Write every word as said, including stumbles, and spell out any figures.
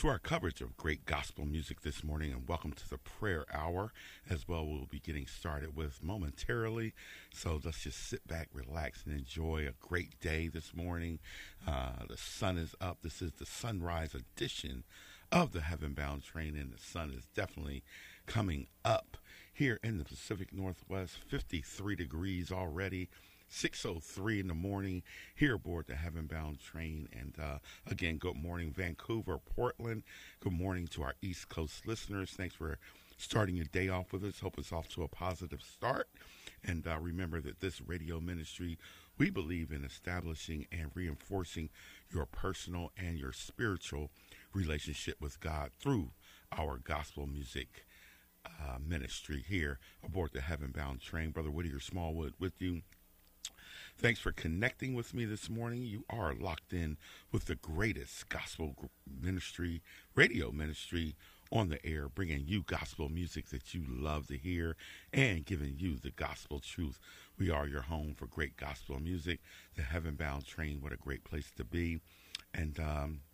to our coverage of great gospel music this morning, and welcome to the prayer hour as well. We'll be getting started with momentarily, so let's just sit back, relax, and enjoy a great day this morning. Uh, the sun is up. This is the sunrise edition of the Heaven Bound Train, and the sun is definitely coming up here in the Pacific Northwest. fifty-three degrees already. six oh three in the morning here aboard the Heaven Bound Train. And uh, again, good morning, Vancouver, Portland. Good morning to our East Coast listeners. Thanks for starting your day off with us. Hope it's off to a positive start. And uh, remember that this radio ministry, we believe in establishing and reinforcing your personal and your spiritual relationship with God through our gospel music uh, ministry here aboard the Heaven Bound Train. Brother Whittier Smallwood with you. Thanks for connecting with me this morning. You are locked in with the greatest gospel ministry, radio ministry on the air, bringing you gospel music that you love to hear and giving you the gospel truth. We are your home for great gospel music. The Heaven Bound Train, what a great place to be. And um,